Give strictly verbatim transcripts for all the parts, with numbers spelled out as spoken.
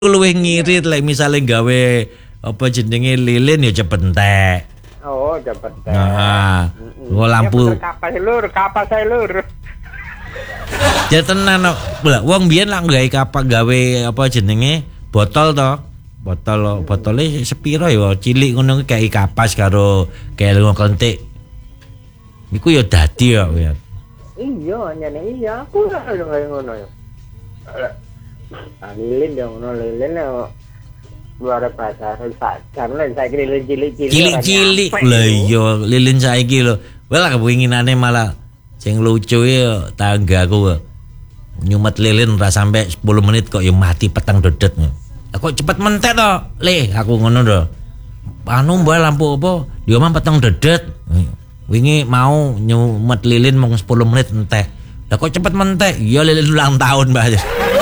luwih ngirit lek misale gawe apa jenenge lilin ya cepet entek. Oh, cepet entek. Nah, mm-hmm. lampu. Ya, kapas lur, kapas saya lur. Ya tenan kok. Lah wong biyen lak gawe kapak gawe apa jenenge botol to. Botol botole sepiro ya cilik ngono kayak kapas karo kayak lunga kentik. Iku ya dadi kok ya. Iya, nyene iya aku ora ngono ya. Ah, lilin dong, no lilin no luar biasa. Karena saya kira lilin cilik-cilik. Cilik-cilik, lah iya lilin saiki lho. Well kepinginane malah sing lucu ya tanggaku nyumet lilin ora sampai sepuluh menit kok ya mati petang dedet. Kok cepet mentek to, Le, aku ngono to. Anu mbak lampu apa? Dia mah petang dedet. Wingi mau nyumet lilin mung sepuluh menit entek. Lah kok cepet mentek? Ya lilin ulang tahun, Mbak.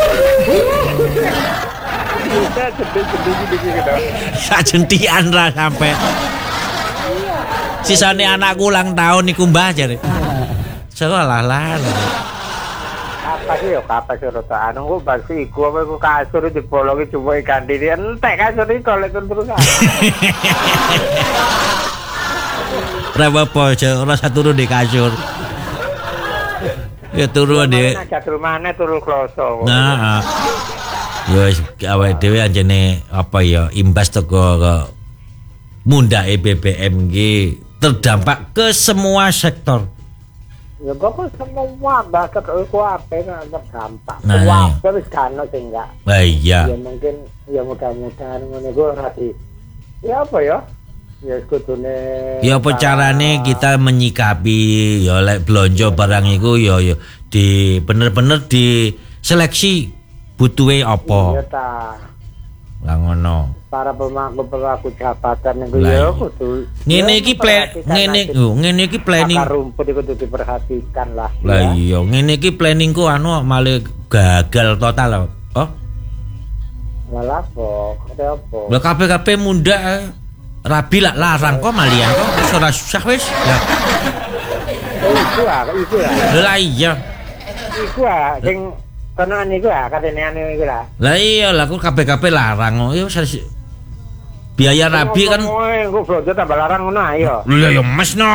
Sajentian ra sampai. Sisane anakku ulang tahun niku Mbah jare. Sekolah lah. Apa sih yo kapas ora tak anu kok basi iku apa iku kasur dibolongi cuma ikan diri entek kasur iki golek terus. Berapa po ora turu di kasur. Ya turu ndek. Kasur mana turu kloso. Nah. Ya wis awake dhewe anjene apa ya imbas teko mundake B B M G terdampak ke semua sektor. Ya kok semua bahkan aku apa yang terdampak. Nah, wah, terus kan sing enggak. Lah iya. Ya mungkin ya mudah-mudahan ngene ku ora di. Ya apa ya? Ya kudune. Ya apa carane kita menyikapi ya lek blonjo barang iku ya ya di bener-bener diseleksi butuhe apa. Iya ta. Lah ngono. Para pemangku pemangku jabatan niku ya kudu. Ngene iki plan ngene ngene iki planning. Akar rumput iku kudu diperhatikan lah. Lah iya, ngene iki planningku anu malah gagal total. Oh. Malah kok, ada apa? Lah kabeh-kabeh mundak rabi lah larang kok malian kok wis ora susah wis. Lah. Iku ah, iku ah. Lah iya. Iku ah sing kono niku ah katene anu iku lah. Lah iya lah kok kabeh-kabeh larang. Yo biaya rabi kan. Kok blonjo tambah larang ngono ayo. Lha ya mes no.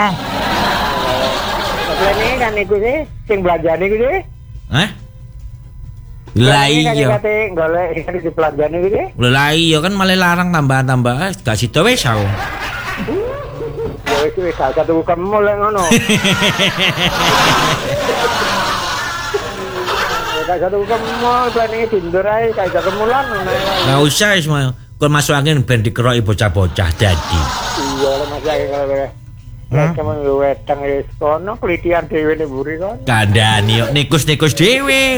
Ini kan iku sih sing belanjane iku sih. Hah? Lah iya. Kate golek iki di belanjane iku sih. Lah iya kan malah larang tambah-tambah gak sida wis aku. Ya wis wis satu kemu lek ngono. Kayak satu kemu planning dindur ae kayak kemulan. Lah usah wis kon masuk angin ben dikeroki bocah-bocah dadi. Iya lho masuk angin kalau Lah kemen wedang wis kono klitian dhewe ning mburi kon. Kandhani yo nikus-nikus dhewe.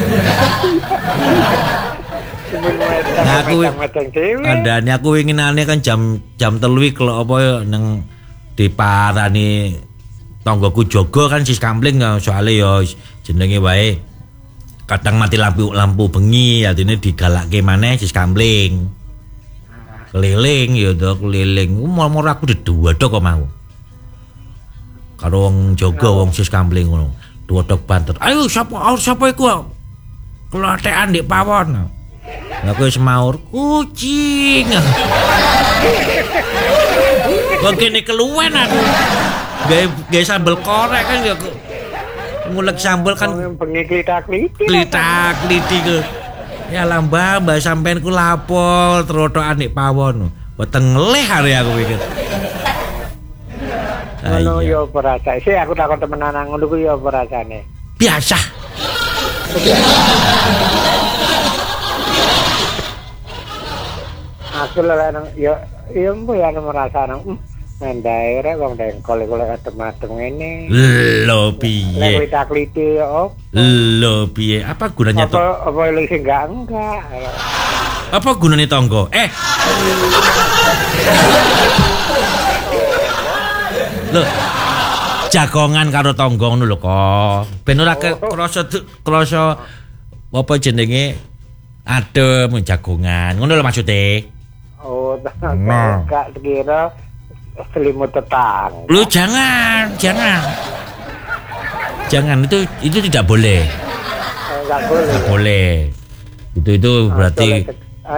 Aku kandhani aku winginane kan jam jam telu iki lho apa nang diparani tanggoku jaga kan sis kampling soalnya yo jenenge wae kadang mati lampu lampu bengi artine digalakke maneh sis kampling. Keliling ya to keliling. Umur aku dedhuwedhok kok mau. Karo wong jaga wong sis kampling ngono. Duwedhok banter. Ayo sapa sapa iku? Klothekan ndek pawon. Lah kowe semaur kucing. Kok kene keluwen aku. Gawe gawe sambel korek kan ya ngulek sambel kan bengi klitak-klitik. Klitak-klitik ke. Ya lah mbak, mbak sampean ku lapor terotokan nek pawon. Weteng ngeleh hari aku pikir. Ngono yo ora rasane. Sik aku takon temenan ngono ku yo ora rasane. Biasa. Aku lha nang yo yo mbo ya merasa nang mendae rek wong dengkol iku lek adem-adem ngene. Lho piye? Lek klitak-klitik yo. Lho piye? Apa gunanya to? Apa apa lek sing enggak enggak. Apa gunane tangga? Eh. Lho. Jagongan karo tangga ngono lho kok. Ben ora krasa krasa apa jenenge adem jagongan. Ngono lho maksude. Oh, enggak kira selimut tetang. Lu jangan, jangan. Jangan itu itu tidak boleh. Enggak boleh. Enggak boleh. Itu itu berarti